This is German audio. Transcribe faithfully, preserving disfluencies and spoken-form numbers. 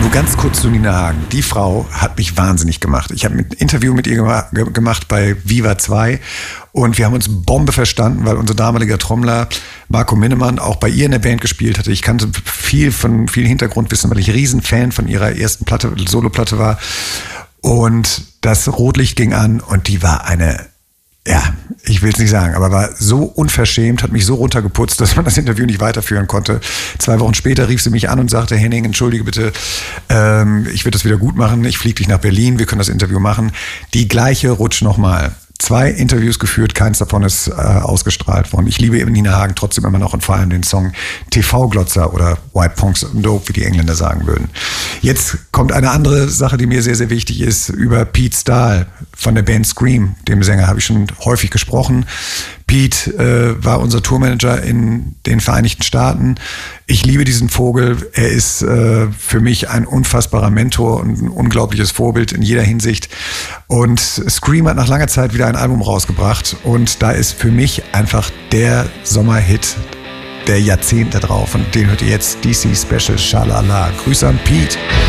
Nur ganz kurz zu Nina Hagen. Die Frau hat mich wahnsinnig gemacht. Ich habe ein Interview mit ihr gema- gemacht bei Viva zwei und wir haben uns Bombe verstanden, weil unser damaliger Trommler Marco Minnemann auch bei ihr in der Band gespielt hatte. Ich kannte viel von viel Hintergrundwissen, weil ich Riesenfan von ihrer ersten Platte, Soloplatte war. Und das Rotlicht ging an und die war eine, ja, ich will es nicht sagen, aber war so unverschämt, hat mich so runtergeputzt, dass man das Interview nicht weiterführen konnte. Zwei Wochen später rief sie mich an und sagte, Henning, entschuldige bitte, ähm, ich würde das wieder gut machen, ich fliege dich nach Berlin, wir können das Interview machen. Die gleiche Rutsch nochmal. Zwei Interviews geführt, keins davon ist äh, ausgestrahlt worden. Ich liebe eben Nina Hagen trotzdem immer noch und vor allem den Song T V-Glotzer oder White Punks Dope, wie die Engländer sagen würden. Jetzt kommt eine andere Sache, die mir sehr, sehr wichtig ist, über Pete Stahl von der Band Scream, dem Sänger, habe ich schon häufig gesprochen. Pete äh, war unser Tourmanager in den Vereinigten Staaten. Ich liebe diesen Vogel. Er ist äh, für mich ein unfassbarer Mentor und ein unglaubliches Vorbild in jeder Hinsicht. Und Scream hat nach langer Zeit wieder ein Album rausgebracht. Und da ist für mich einfach der Sommerhit der Jahrzehnte drauf. Und den hört ihr jetzt, D C Special Shalala. Grüße an Pete.